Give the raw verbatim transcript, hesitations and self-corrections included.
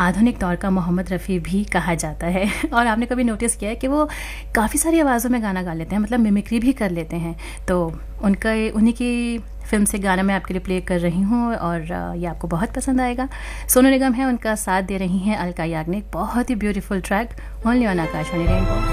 आधुनिक दौर का मोहम्मद रफ़ी भी कहा जाता है। और आपने कभी नोटिस किया है कि वो काफ़ी सारी आवाज़ों में गाना गा लेते हैं, मतलब मिमिक्री भी कर लेते हैं। तो उनका उन्हीं की फिल्म से गाना मैं आपके लिए प्ले कर रही हूँ और ये आपको बहुत पसंद आएगा। सोनू निगम है, उनका साथ दे रही हैं अलका याग्निक। बहुत ही beautiful track, only on Akashvani rainbow.